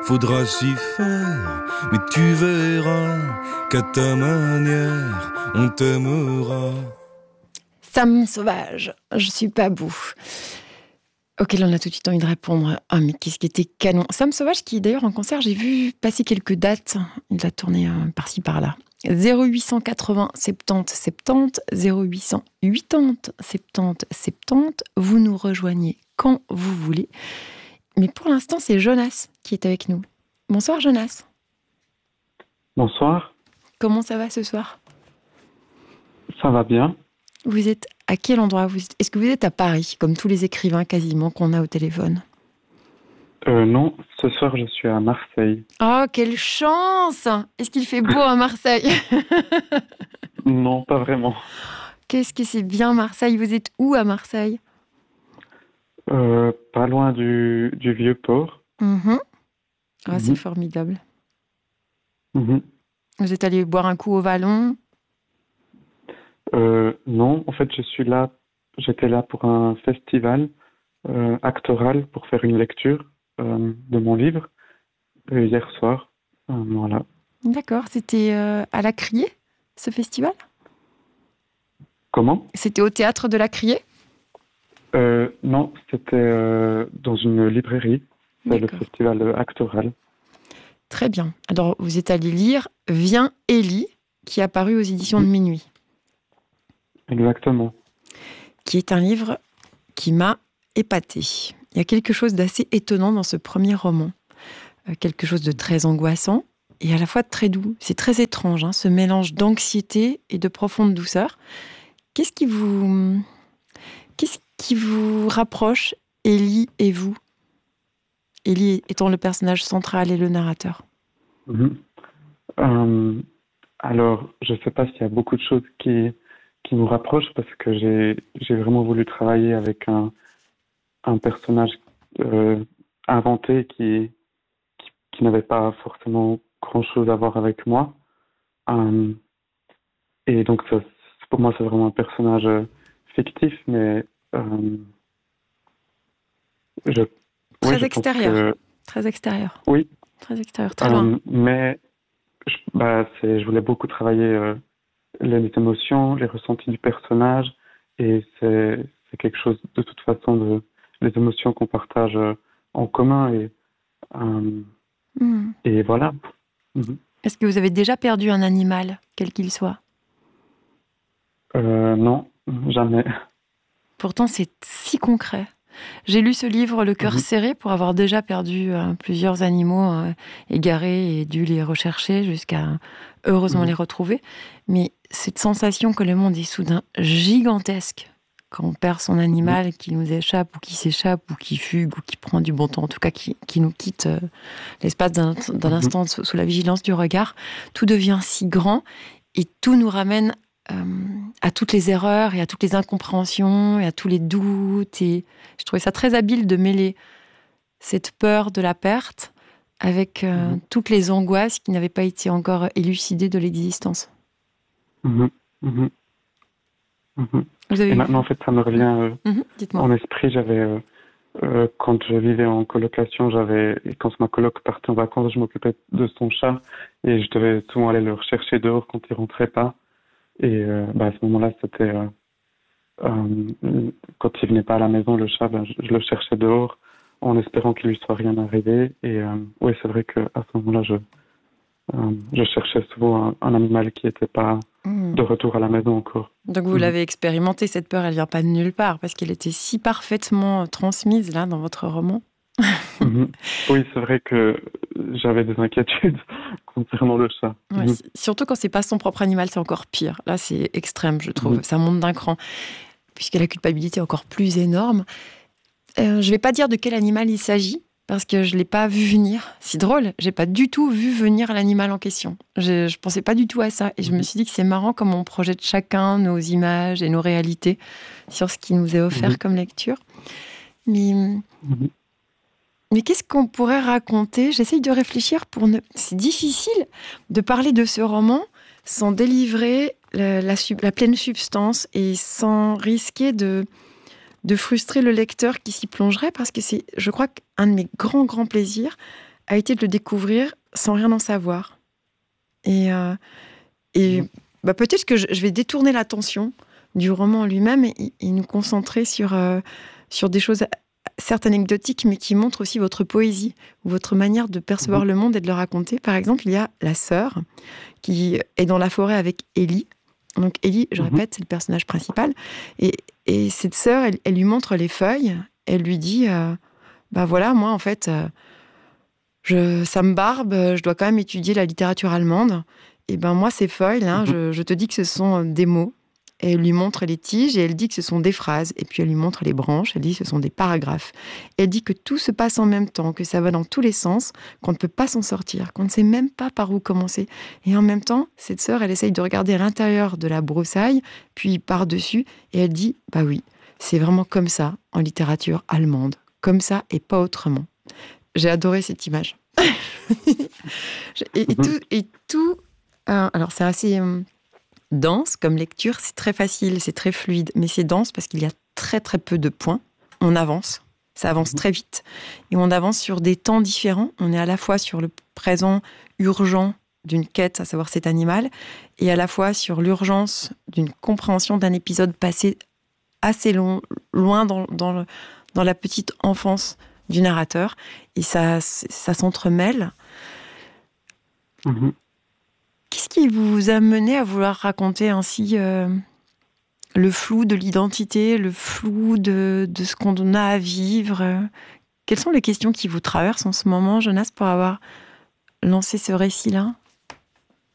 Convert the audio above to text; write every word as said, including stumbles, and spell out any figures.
faudra s'y faire, mais tu verras qu'à ta manière, on t'aimera. Sam Sauvage, je suis pas beau. Auquel on a tout de suite envie de répondre. Ah, mais qu'est-ce qui était canon. Sam Sauvage, qui d'ailleurs en concert, j'ai vu passer quelques dates. Il a tourné euh, par-ci par-là. zéro huit cent quatre-vingts soixante-dix soixante-dix, zéro huit cent quatre-vingts soixante-dix soixante-dix. Vous nous rejoignez quand vous voulez. Mais pour l'instant, c'est Jonas qui est avec nous. Bonsoir Jonas. Bonsoir. Comment ça va ce soir ? Ça va bien. Vous êtes à quel endroit ? vous êtes... Est-ce que vous êtes à Paris, comme tous les écrivains quasiment qu'on a au téléphone ? euh, Non, ce soir je suis à Marseille. Oh, quelle chance ! Est-ce qu'il fait beau à Marseille ? Non, pas vraiment. Qu'est-ce que c'est bien Marseille ? Vous êtes où à Marseille ? euh, Pas loin du, du Vieux-Port. Mmh. Ah, Mmh. c'est formidable. Mmh. Vous êtes allé boire un coup au Vallon ? euh, Non, en fait je suis là, j'étais là pour un festival euh, actoral pour faire une lecture euh, de mon livre euh, hier soir. Euh, voilà. D'accord, c'était euh, à la Criée, ce festival ? Comment ? C'était au théâtre de la Criée ? euh, Non, c'était euh, dans une librairie. C'est le D'accord. festival actoral. Très bien. Alors, vous êtes allé lire « Viens, Élie », qui est apparu aux éditions de Minuit. Exactement. Qui est un livre qui m'a épatée. Il y a quelque chose d'assez étonnant dans ce premier roman. Euh, quelque chose de très angoissant et à la fois de très doux. C'est très étrange, hein, ce mélange d'anxiété et de profonde douceur. Qu'est-ce qui vous, qu'est-ce qui vous rapproche, Élie et vous ? Élie étant le personnage central et le narrateur. Mmh. Euh, alors, je ne sais pas s'il y a beaucoup de choses qui, qui nous rapprochent parce que j'ai, j'ai vraiment voulu travailler avec un, un personnage euh, inventé qui, qui, qui n'avait pas forcément grand-chose à voir avec moi. Euh, et donc, ça, pour moi, c'est vraiment un personnage euh, fictif, mais euh, je, Très oui, je extérieur. pense que, Très extérieur. oui. Très extérieur, très loin. Euh, mais je, bah, c'est, je voulais beaucoup travailler euh, les émotions, les ressentis du personnage, et c'est, c'est quelque chose de toute façon de les émotions qu'on partage euh, en commun et euh, Mmh. et voilà. Mmh. Est-ce que vous avez déjà perdu un animal, quel qu'il soit ? Euh, non, jamais. Pourtant, c'est si concret. J'ai lu ce livre, Le cœur Mmh. serré, pour avoir déjà perdu euh, plusieurs animaux euh, égarés et dû les rechercher jusqu'à heureusement Mmh. les retrouver. Mais cette sensation que le monde est soudain gigantesque quand on perd son animal, mmh. qui nous échappe ou qui s'échappe ou qui fugue ou qui prend du bon temps, en tout cas qui, qui nous quitte euh, l'espace d'un, d'un mmh. instant sous, sous la vigilance du regard, tout devient si grand et tout nous ramène Euh, à toutes les erreurs et à toutes les incompréhensions et à tous les doutes. Et je trouvais ça très habile de mêler cette peur de la perte avec euh, mmh. toutes les angoisses qui n'avaient pas été encore élucidées de l'existence. Mmh. Mmh. Mmh. Vous avez et vu... maintenant, en fait, ça me revient euh, mmh. Dites-moi. en esprit. J'avais, euh, euh, quand je vivais en colocation, j'avais, et quand ma coloc partait en vacances, je m'occupais de son chat et je devais souvent aller le rechercher dehors quand il rentrait pas. Et euh, bah, à ce moment-là, c'était euh, euh, quand il venait pas à la maison, le chat, ben, je, je le cherchais dehors en espérant qu'il lui soit rien arrivé. Et euh, oui, c'est vrai qu'à ce moment-là, je, euh, je cherchais souvent un, un animal qui n'était pas mmh. de retour à la maison encore. Donc vous mmh. l'avez expérimenté, cette peur, elle vient pas de nulle part, parce qu'elle était si parfaitement transmise là dans votre roman. mmh. Oui, c'est vrai que j'avais des inquiétudes concernant le chat. Ouais, mmh. Surtout quand c'est pas son propre animal, c'est encore pire. Là, c'est extrême, je trouve. Mmh. Ça monte d'un cran, puisque la culpabilité est encore plus énorme. Euh, je vais pas dire de quel animal il s'agit, parce que je l'ai pas vu venir. C'est drôle, j'ai pas du tout vu venir l'animal en question. Je, je pensais pas du tout à ça, et je me suis dit que c'est marrant comme on projette chacun nos images et nos réalités sur ce qui nous est offert mmh. comme lecture. Mais mmh. Mais qu'est-ce qu'on pourrait raconter ? J'essaye de réfléchir pour ne... C'est difficile de parler de ce roman sans délivrer la, la, la pleine substance et sans risquer de, de frustrer le lecteur qui s'y plongerait, parce que c'est, je crois, qu'un de mes grands, grands plaisirs a été de le découvrir sans rien en savoir. Et, euh, et bah, peut-être que je, je vais détourner l'attention du roman lui-même et, et nous concentrer sur, euh, sur des choses certes anecdotiques, mais qui montrent aussi votre poésie, ou votre manière de percevoir mmh. le monde et de le raconter. Par exemple, il y a la sœur qui est dans la forêt avec Ellie. Donc Ellie, je mmh. répète, c'est le personnage principal. Et, et cette sœur, elle, elle lui montre les feuilles. Elle lui dit, euh, bah voilà, moi en fait, euh, je, ça me barbe, je dois quand même étudier la littérature allemande. Et ben moi, ces feuilles, là, mmh. je, je te dis que ce sont des mots. Et elle lui montre les tiges et elle dit que ce sont des phrases. Et puis elle lui montre les branches, elle dit que ce sont des paragraphes. Et elle dit que tout se passe en même temps, que ça va dans tous les sens, qu'on ne peut pas s'en sortir, qu'on ne sait même pas par où commencer. Et en même temps, cette sœur, elle essaye de regarder à l'intérieur de la broussaille, puis par-dessus, et elle dit, bah oui, c'est vraiment comme ça en littérature allemande, comme ça et pas autrement. J'ai adoré cette image. et, et tout, et tout euh, alors c'est assez... Euh, dense comme lecture, c'est très facile, c'est très fluide, mais c'est dense parce qu'il y a très très peu de points. On avance, ça avance très vite, et on avance sur des temps différents. On est à la fois sur le présent urgent d'une quête, à savoir cet animal, et à la fois sur l'urgence d'une compréhension d'un épisode passé assez long, loin dans, dans, le, dans la petite enfance du narrateur, et ça, ça s'entremêle. Mmh. Qu'est-ce qui vous a mené à vouloir raconter ainsi euh, le flou de l'identité, le flou de, de ce qu'on a à vivre? Quelles sont les questions qui vous traversent en ce moment, Jonas, pour avoir lancé ce récit-là?